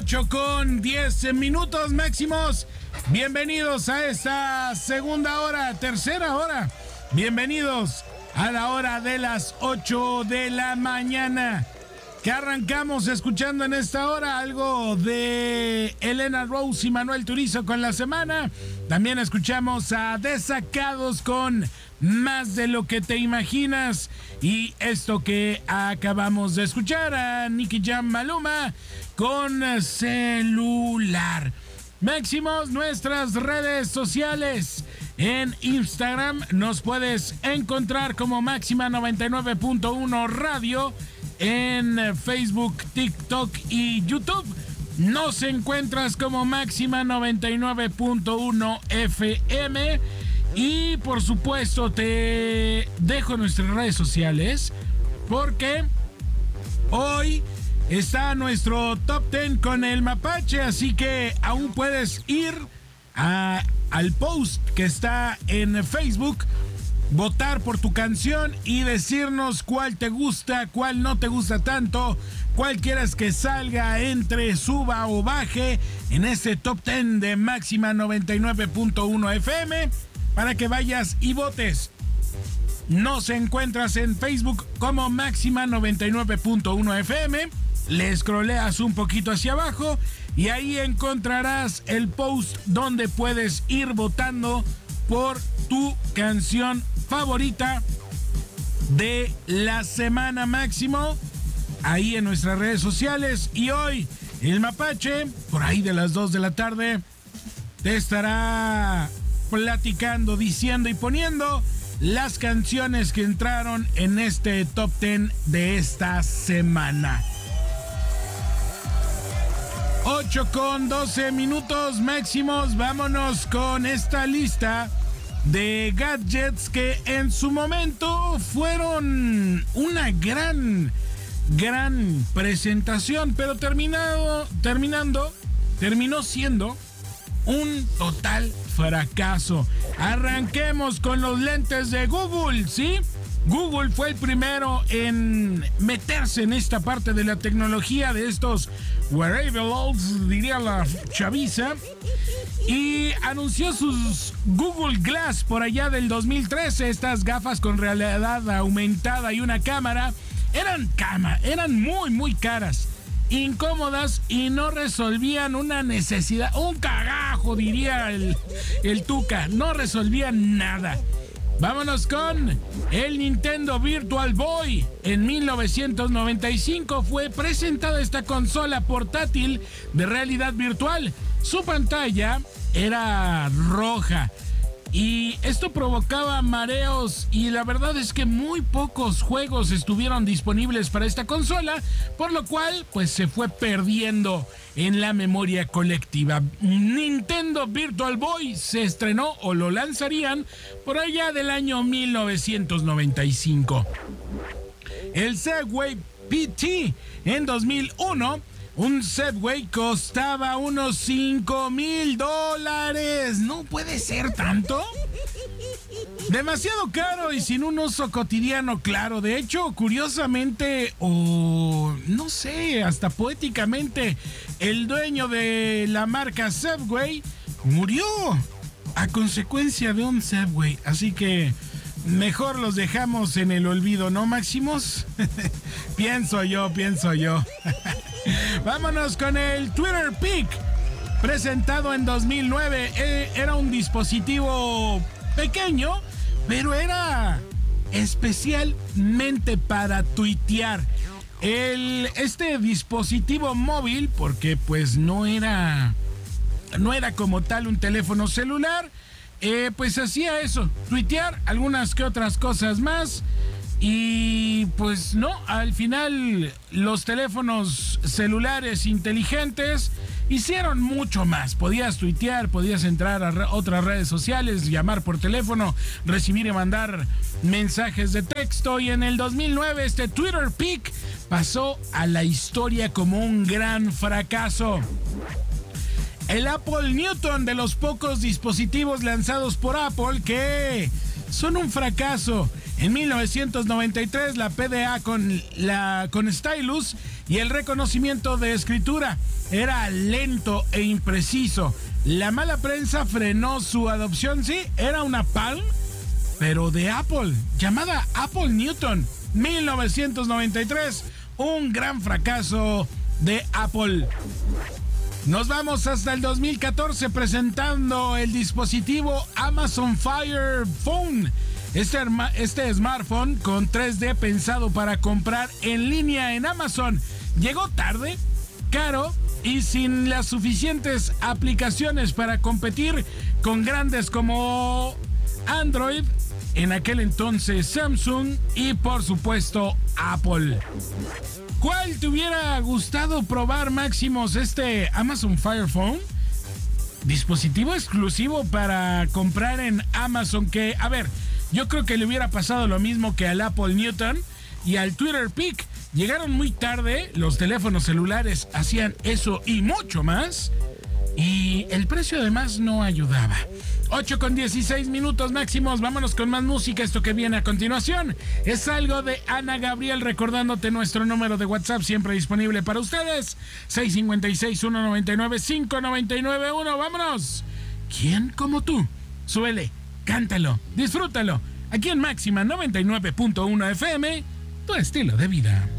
8:10 máximos. Bienvenidos a esta segunda hora, tercera hora. Bienvenidos a la hora de las 8 de la mañana. Que arrancamos escuchando en esta hora algo de Elena Rose y Manuel Turizo con La Semana. También escuchamos a Desacados con Más de lo que te imaginas. Y esto que acabamos de escuchar, a Nicky Jam, Maluma con Celular. Máximos, nuestras redes sociales. En Instagram nos puedes encontrar como Máxima 99.1 Radio. En Facebook, TikTok y YouTube nos encuentras como Máxima 99.1 FM. Y por supuesto te dejo nuestras redes sociales porque hoy está nuestro Top 10 con el Mapache, así que aún puedes ir al post que está en Facebook, votar por tu canción y decirnos cuál te gusta, cuál no te gusta tanto, cuál quieras que salga, entre, suba o baje en este Top 10 de Máxima 99.1 FM para que vayas y votes. Nos encuentras en Facebook como Máxima 99.1 FM. Le scrolleas un poquito hacia abajo y ahí encontrarás el post donde puedes ir votando por tu canción favorita de la semana, Máximo, ahí en nuestras redes sociales. Y hoy el Mapache, por ahí de las 2 de la tarde, te estará platicando, diciendo y poniendo las canciones que entraron en este Top 10 de esta semana. 8:12 máximos. Vámonos con esta lista de gadgets que en su momento fueron una gran presentación, pero terminó siendo un total fracaso. Arranquemos con los lentes de Google, ¿sí? Google fue el primero en meterse en esta parte de la tecnología de estos wearables, diría la chaviza, y anunció sus Google Glass por allá del 2013. Estas gafas con realidad aumentada y una cámara eran muy caras, incómodas y no resolvían una necesidad, un cagajo, diría el Tuca, no resolvían nada. Vámonos con el Nintendo Virtual Boy. En 1995 fue presentada esta consola portátil de realidad virtual. Su pantalla era roja y esto provocaba mareos, y la verdad es que muy pocos juegos estuvieron disponibles para esta consola, por lo cual pues se fue perdiendo en la memoria colectiva. Nintendo Virtual Boy se estrenó, o lo lanzarían, por allá del año 1995. El Segway PT en 2001. Un Segway costaba unos $5,000. ¿No puede ser tanto? Demasiado caro y sin un uso cotidiano claro. De hecho, curiosamente, o no sé, hasta poéticamente, el dueño de la marca Segway murió a consecuencia de un Segway. Así que mejor los dejamos en el olvido, ¿no, Máximos? Pienso yo. Vámonos con el Twitter Peak, presentado en 2009. Era un dispositivo pequeño, pero era especialmente para tuitear. Este dispositivo móvil, porque pues no era como tal un teléfono celular, pues hacía eso, tuitear, algunas que otras cosas más. Y pues no, al final los teléfonos celulares inteligentes hicieron mucho más. Podías tuitear, podías entrar a otras redes sociales, llamar por teléfono, recibir y mandar mensajes de texto. Y en el 2009 este Twitter Peak pasó a la historia como un gran fracaso. El Apple Newton, de los pocos dispositivos lanzados por Apple que son un fracaso. En 1993 la PDA con stylus y el reconocimiento de escritura era lento e impreciso. La mala prensa frenó su adopción. Sí, era una Palm, pero de Apple, llamada Apple Newton. 1993, un gran fracaso de Apple. Nos vamos hasta el 2014 presentando el dispositivo Amazon Fire Phone. Este smartphone con 3D pensado para comprar en línea en Amazon llegó tarde, caro y sin las suficientes aplicaciones para competir con grandes como Android, en aquel entonces Samsung y por supuesto Apple. ¿Cuál te hubiera gustado probar, Máximos, este Amazon Fire Phone? Dispositivo exclusivo para comprar en Amazon que, a ver, yo creo que le hubiera pasado lo mismo que al Apple Newton y al Twitter Peak. Llegaron muy tarde, los teléfonos celulares hacían eso y mucho más, y el precio además no ayudaba. 8:16 Máximos, vámonos con más música. Esto que viene a continuación es algo de Ana Gabriel, recordándote nuestro número de WhatsApp siempre disponible para ustedes, 656-199-5991. ¡Vámonos! ¿Quién como tú? Súbele, cántalo, disfrútalo. Aquí en Máxima 99.1 FM, tu estilo de vida.